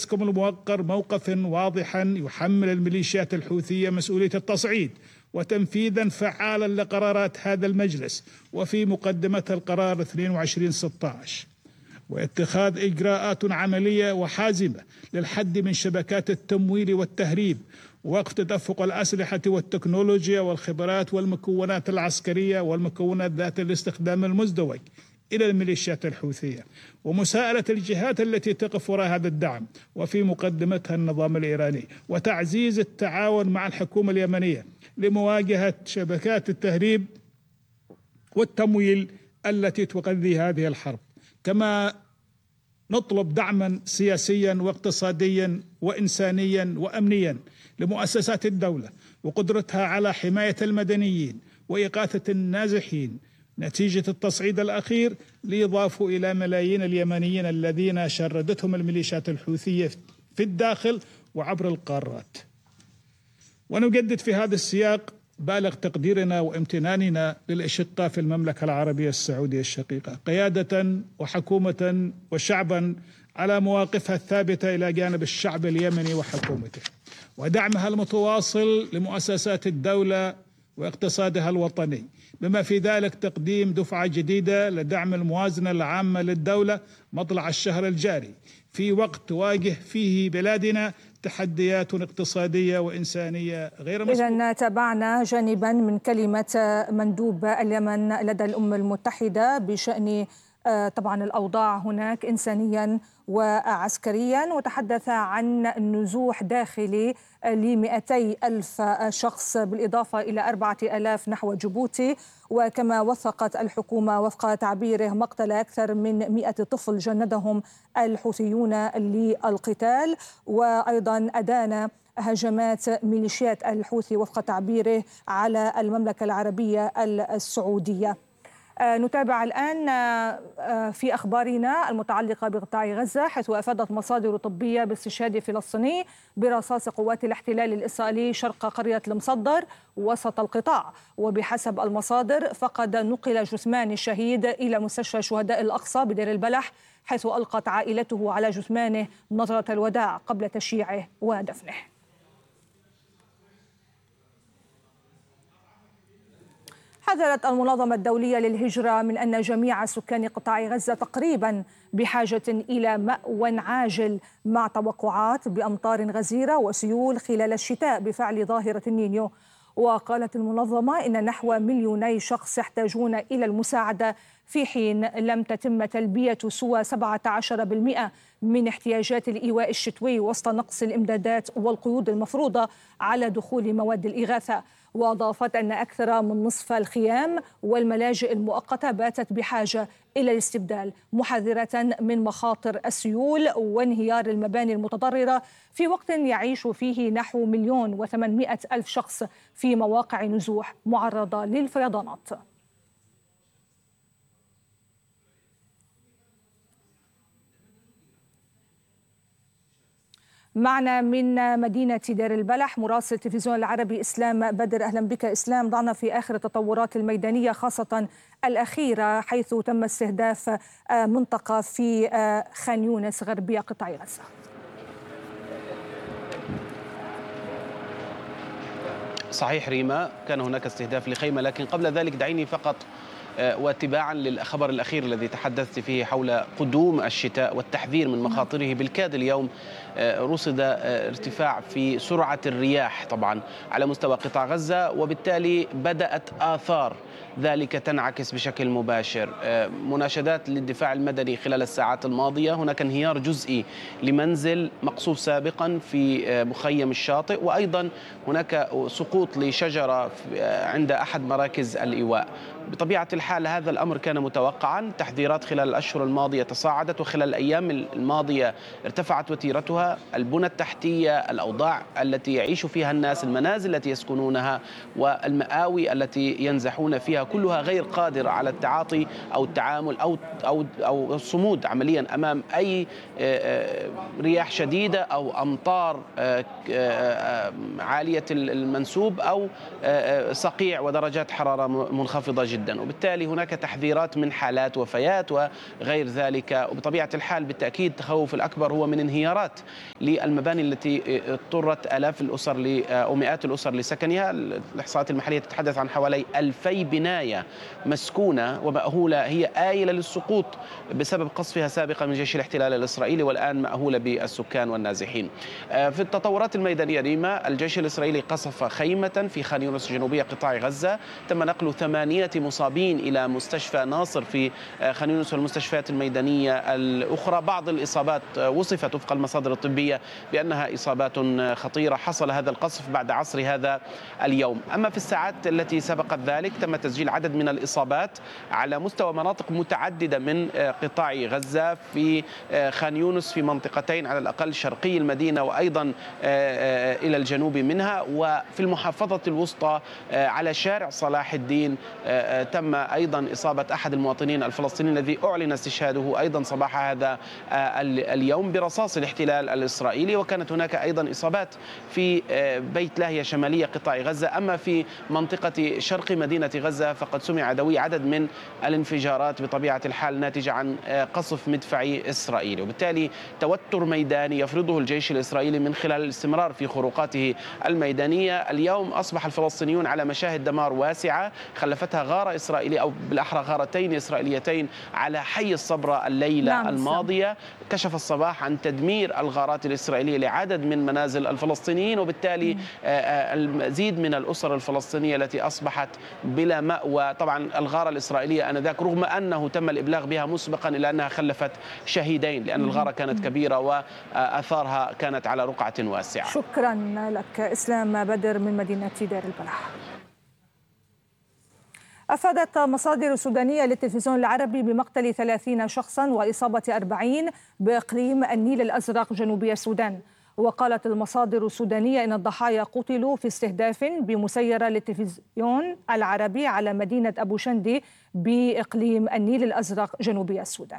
يسكم الموقر موقفا واضحا يحمل الميليشيات الحوثية مسؤولية التصعيد وتنفيذا فعالا لقرارات هذا المجلس، وفي مقدمتها القرار 2216، واتخاذ إجراءات عملية وحازمة للحد من شبكات التمويل والتهريب، ووقف تدفق الأسلحة والتكنولوجيا والخبرات والمكونات العسكرية والمكونات ذات الاستخدام المزدوج إلى الميليشيات الحوثية، ومساءلة الجهات التي تقف وراء هذا الدعم وفي مقدمتها النظام الإيراني، وتعزيز التعاون مع الحكومة اليمنية لمواجهة شبكات التهريب والتمويل التي تغذي هذه الحرب. كما نطلب دعما سياسيا واقتصاديا وإنسانيا وأمنيا لمؤسسات الدولة وقدرتها على حماية المدنيين وإغاثة النازحين نتيجة التصعيد الأخير، ليضافوا إلى ملايين اليمنيين الذين شردتهم الميليشيات الحوثية في الداخل وعبر القارات. ونجدد في هذا السياق بالغ تقديرنا وامتناننا للأشقاء في المملكة العربية السعودية الشقيقة قيادة وحكومة وشعبا على مواقفها الثابتة إلى جانب الشعب اليمني وحكومته، ودعمها المتواصل لمؤسسات الدولة واقتصادها الوطني، بما في ذلك تقديم دفعة جديدة لدعم الموازنة العامة للدولة مطلع الشهر الجاري، في وقت تواجه فيه بلادنا تحديات اقتصادية وإنسانية غير مسبوقة. إذن تابعنا جانبا من كلمة مندوب اليمن لدى الأمم المتحدة بشأن طبعا الأوضاع هناك إنسانيا وعسكريا، وتحدث عن نزوح داخلي ل200,000 شخص بالإضافة إلى 4,000 نحو جيبوتي، وكما وثقت الحكومة وفق تعبيره مقتل أكثر من 100 طفل جندهم الحوثيون للقتال، وأيضا أدان هجمات ميليشيات الحوثي وفق تعبيره على المملكة العربية السعودية. نتابع الآن في أخبارنا المتعلقة بقطاع غزة، حيث أفادت مصادر طبية باستشهاد فلسطيني برصاص قوات الاحتلال الإسرائيلي شرق قرية المصدر وسط القطاع. وبحسب المصادر فقد نقل جثمان الشهيد إلى مستشفى شهداء الأقصى بدير البلح، حيث ألقت عائلته على جثمانه نظرة الوداع قبل تشييعه ودفنه. حذرت المنظمة الدولية للهجرة من أن جميع سكان قطاع غزة تقريبا بحاجة إلى مأوى عاجل، مع توقعات بأمطار غزيرة وسيول خلال الشتاء بفعل ظاهرة النينيو. وقالت المنظمة إن نحو 2,000,000 شخص يحتاجون إلى المساعدة، في حين لم تتم تلبية سوى 17% من احتياجات الإيواء الشتوي وسط نقص الإمدادات والقيود المفروضة على دخول مواد الإغاثة. وأضافت أن أكثر من نصف الخيام والملاجئ المؤقتة باتت بحاجة إلى الاستبدال، محذرة من مخاطر السيول وانهيار المباني المتضررة، في وقت يعيش فيه نحو 1,800,000 شخص في مواقع نزوح معرضة للفيضانات. معنا من مدينة دير البلح مراسل التلفزيون العربي إسلام بدر. أهلا بك إسلام، ضعنا في آخر التطورات الميدانية خاصة الأخيرة، حيث تم استهداف منطقة في خان يونس غربية قطاع غزة. صحيح ريما، كان هناك استهداف لخيمة، لكن قبل ذلك دعيني فقط واتباعا للخبر الأخير الذي تحدثت فيه حول قدوم الشتاء والتحذير من مخاطره، بالكاد اليوم رصد ارتفاع في سرعة الرياح طبعا على مستوى قطاع غزة، وبالتالي بدأت آثار ذلك تنعكس بشكل مباشر. مناشدات للدفاع المدني خلال الساعات الماضية، هناك انهيار جزئي لمنزل مقصوف سابقا في مخيم الشاطئ، وأيضا هناك سقوط لشجرة عند أحد مراكز الإيواء. بطبيعة الحال هذا الأمر كان متوقعا، تحذيرات خلال الأشهر الماضية تصاعدت، وخلال الأيام الماضية ارتفعت وتيرتها. البنى التحتية، الأوضاع التي يعيش فيها الناس، المنازل التي يسكنونها، والمآوي التي ينزحون فيها، كلها غير قادرة على التعاطي أو التعامل أو الصمود عمليا أمام أي رياح شديدة أو أمطار عالية المنسوب أو صقيع ودرجات حرارة منخفضة جدا، وبالتالي هناك تحذيرات من حالات وفيات وغير ذلك. وبطبيعة الحال بالتأكيد التخوف الأكبر هو من انهيارات للمباني التي اضطرت آلاف الأسر أو مئات الأسر لسكنها. الإحصاءات المحلية تتحدث عن حوالي 2000 بناية مسكونة ومأهولة هي آيلة للسقوط بسبب قصفها سابقا من جيش الاحتلال الإسرائيلي، والآن مأهولة بالسكان والنازحين. في التطورات الميدانية ريما، الجيش الإسرائيلي قصف خيمة في خان يونس جنوبية قطاع غزة، تم نقل 8 مصابين إلى مستشفى ناصر في خان يونس والمستشفيات الميدانية الأخرى. بعض الإصابات وصفت وفق المصادر الطبية بأنها إصابات خطيرة. حصل هذا القصف بعد عصر هذا اليوم. أما في الساعات التي سبقت ذلك تم تسجيل عدد من الإصابات على مستوى مناطق متعددة من قطاع غزة، في خان يونس في منطقتين على الأقل، شرقي المدينة وأيضا إلى الجنوب منها، وفي المحافظة الوسطى على شارع صلاح الدين تم أيضا إصابة أحد المواطنين الفلسطينيين الذي أعلن استشهاده أيضا صباح هذا اليوم برصاص الاحتلال الإسرائيلي. وكانت هناك أيضا إصابات في بيت لاهيا شمالية قطاع غزة. أما في منطقة شرق مدينة غزة فقد سمع دوي عدد من الانفجارات بطبيعة الحال ناتجة عن قصف مدفعي إسرائيلي، وبالتالي توتر ميداني يفرضه الجيش الإسرائيلي من خلال الاستمرار في خروقاته الميدانية. اليوم أصبح الفلسطينيون على مشاهد دمار واسعة خلفتها غارة إسرائيلية، أو بالأحرى غارتين إسرائيليتين على حي الصبرة الليلة الماضية. كشف الصباح عن تدمير الغارات الإسرائيلية لعدد من منازل الفلسطينيين، وبالتالي المزيد من الأسر الفلسطينية التي أصبحت بلا مأوى. طبعا الغارة الإسرائيلية آنذاك رغم أنه تم الإبلاغ بها مسبقا إلا أنها خلفت شهيدين، لأن الغارة كانت كبيرة وآثارها كانت على رقعة واسعة. شكرا لك إسلام بدر من مدينة دير البلح. أفادت مصادر سودانية للتلفزيون العربي بمقتل 30 شخصا وإصابة 40 بإقليم النيل الأزرق جنوبي السودان. وقالت المصادر السودانية إن الضحايا قتلوا في استهداف بمسيرة للتلفزيون العربي على مدينة أبو شندي بإقليم النيل الأزرق جنوبي السودان.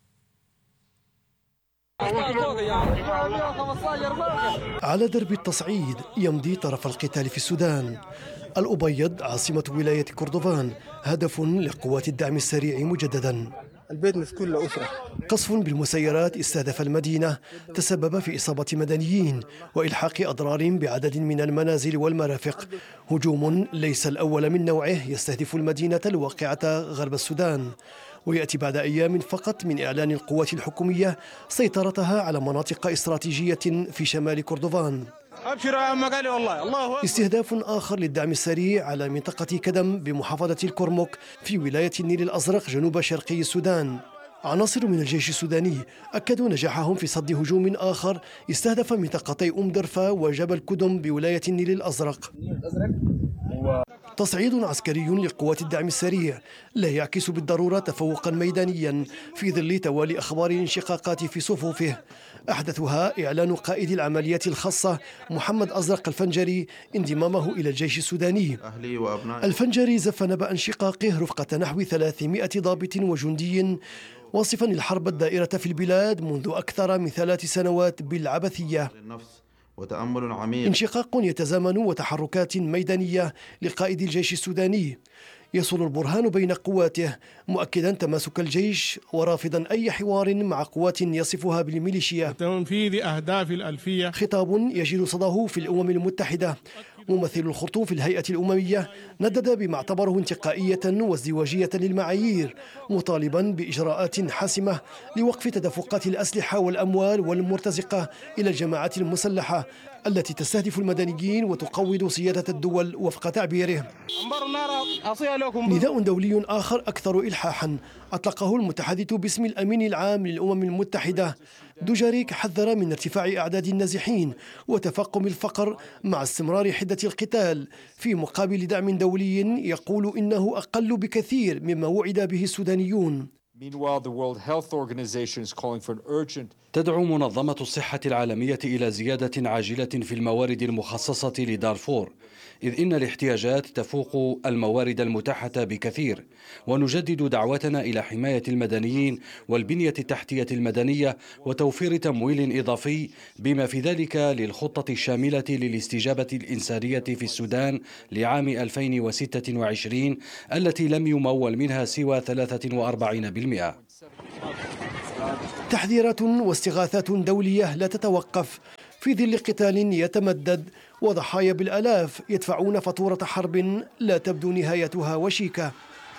على درب التصعيد يمضي طرف القتال في السودان. الأبيض عاصمة ولاية كردفان هدف لقوات الدعم السريع مجددا. البيت مسكون لأسرة. قصف بالمسيرات استهدف المدينة تسبب في إصابة مدنيين وإلحاق أضرار بعدد من المنازل والمرافق. هجوم ليس الأول من نوعه يستهدف المدينة الواقعة غرب السودان، ويأتي بعد أيام فقط من إعلان القوات الحكومية سيطرتها على مناطق استراتيجية في شمال كردفان. أبشروا يا مقالي والله الله. استهداف آخر للدعم السريع على منطقة كدم بمحافظة الكرمك في ولاية النيل الأزرق جنوب شرقي السودان. عناصر من الجيش السوداني أكدوا نجاحهم في صد هجوم آخر استهدف منطقتي درفا وجبل كدم بولاية النيل الأزرق. تصعيد عسكري لقوات الدعم السريع لا يعكس بالضرورة تفوقا ميدانيا في ظل توالي أخبار الانشقاقات في صفوفه، أحدثها إعلان قائد العمليات الخاصة محمد أزرق الفنجري انضمامه إلى الجيش السوداني. الفنجري زف نبأ انشقاقه رفقة نحو 300 ضابط وجندي، واصفا الحرب الدائرة في البلاد منذ أكثر من 3 سنوات بالعبثية. وتأمل عميق. انشقاق يتزامن وتحركات ميدانية لقائد الجيش السوداني. يصل البرهان بين قواته مؤكدا تماسك الجيش ورافضا أي حوار مع قوات يصفها بالميليشيا. تنفيذ أهداف الألفية. خطاب يجد صداه في الأمم المتحدة. ممثل الخرطوم في الهيئة الأممية ندد بما اعتبره انتقائية وازدواجية للمعايير، مطالبا بإجراءات حاسمة لوقف تدفقات الأسلحة والأموال والمرتزقة إلى الجماعات المسلحة التي تستهدف المدنيين وتقوض سيادة الدول وفق تعبيره. نداء دولي آخر أكثر إلحاحا أطلقه المتحدث باسم الأمين العام للأمم المتحدة. دوجاريك حذر من ارتفاع أعداد النازحين وتفاقم الفقر مع استمرار حدة القتال، في مقابل دعم دولي يقول إنه أقل بكثير مما وعد به السودانيون. تدعو منظمة الصحة العالمية إلى زيادة عاجلة في الموارد المخصصة لدارفور، إذ إن الاحتياجات تفوق الموارد المتاحة بكثير، ونجدد دعوتنا إلى حماية المدنيين والبنية التحتية المدنية وتوفير تمويل إضافي بما في ذلك للخطة الشاملة للاستجابة الإنسانية في السودان لعام 2026 التي لم يمول منها سوى 43%. تحذيرات واستغاثات دولية لا تتوقف في ظل قتال يتمدد وضحايا بالآلاف يدفعون فاتورة حرب لا تبدو نهايتها وشيكة.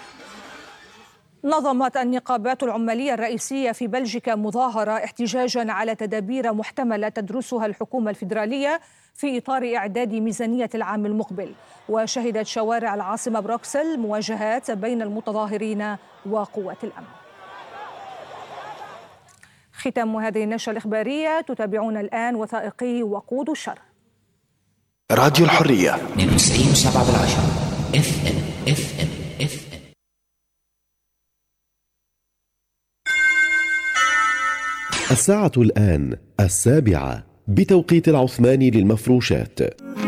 نظمت النقابات العمالية الرئيسية في بلجيكا مظاهرة احتجاجا على تدابير محتملة تدرسها الحكومة الفيدرالية في إطار إعداد ميزانية العام المقبل. وشهدت شوارع العاصمة بروكسل مواجهات بين المتظاهرين وقوات الأمن. ختام هذه النشرة الإخبارية. تتابعون الآن وثائقي وقود الشر. راديو الحرية 92.7 FM. الساعة الآن 7:00 بتوقيت العثماني للمفروشات.